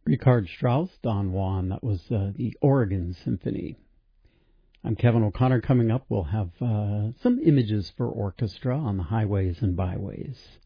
Richard Strauss, Don Juan. That was the Oregon Symphony. I'm Kevin O'Connor. Coming up, we'll have some images for orchestra on the highways and byways.